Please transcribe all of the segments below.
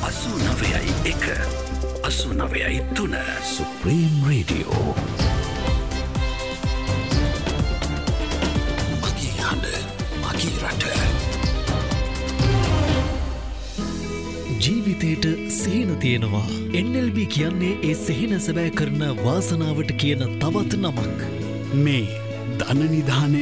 89.1 Supreme Radio. මගේ හඬ මගේ රට. ජීවිතයට සිහින තියෙනවා. NLB කියන්නේ ඒ සිහින සැබෑ කරන වාසනාවට කියන තවත් නමක්. මේ ධන නිධානය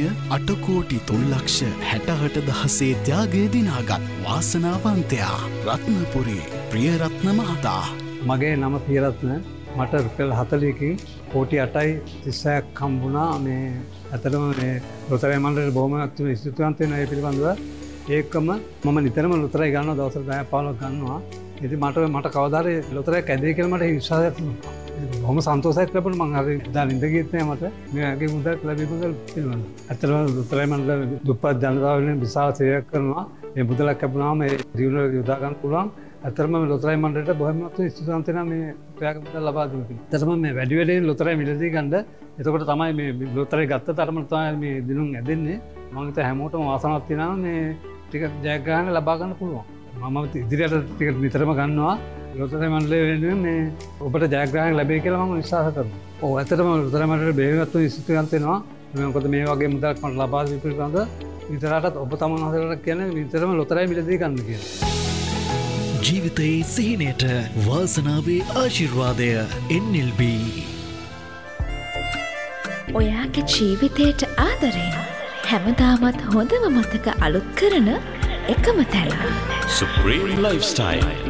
8,03,68,000 ත්‍යාගය දිනාගත් වාසනාවන්තයා රත්නපුරේ ප්‍රියරත්න මහතා. මගේ නම පියරත්න. මට රුපියල් 40කින් කෝටි 8.30ක් හම්බුණා. මේ ඇත්තටම මේ ලොතරැයි මණ්ඩලයට බොහොම ස්තුතිවන්ත වෙනවා ඒ පිළිබඳව. ඒකම මම නිතරම ලොතරැයි ගන්නවා, දවසට 10-15ක් ගන්නවා. ඉතින් මට කවදා හරි ලොතරැයි කැදේ කියලා මට විශ්වාසයක් තිබුණා. බොහොම සන්තෝෂයක් ලැබුණා. මම හරි දැන් ඉඳ ගියෙත් නෑ මට මේගේ මුදල් ලැබීමක පිළිබඳව. ඇත්තටම ලොතරැයි මණ්ඩලය දුප්පත් ජනතාව වෙනුවෙන් විශාල සේවයක් කරනවා. මේ මුදලක් ලැබුණාම ඒ ජීවනවල යොදා ගන්න පුළුවන්. ඇත්තටම මේ ලොතරැයි මණ්ඩලයට බොහොම ස්තුතිවන්ත වෙනවා මේ ප්‍රයාග මුදල් ලබා දුන්නු. ඇත්තටම මේ වැඩි වැඩියෙන් ලොතරැයි මිලදී ගන්න. එතකොට තමයි මේ ලොතරැයි ගත්ත තරමට තමයි මේ දිනුම් ඇදෙන්නේ. මම හිතා හැමෝටම වාසනාවක් තියෙනවා මේ ටික ජයග්‍රහණ ලබා ගන්න පුළුවන්. මම ඉදිරියට ටික නිතරම ගන්නවා. ලොතරැයි මණ්ඩලය වෙනුවෙන් මේ ඔබට ජයග්‍රහණ ලැබෙයි කියලා මම විශ්වාස කරනවා. ඔව් ඇත්තටම ලොතරැයි මණ්ඩලයට බෙහෙවින්වත් ස්තුතිවන්ත වෙනවා. මොකද මේ වගේ මුදල්ක් මට ලබා දීපු පිළිබඳව විතරටත් ඔබ තමන් හදලා කියන්නේ විතරම ලොතරැයි මිලදී ගන්න කියලා. ජීවිතයේ සිහිනයට වාසනාවේ ආශිර්වාදය NLB. ඔයාගේ ජීවිතයට ආදරේ හැමදාමත් හොඳම මතක අලුත් කරන එකම තැන Supreme Lifestyle.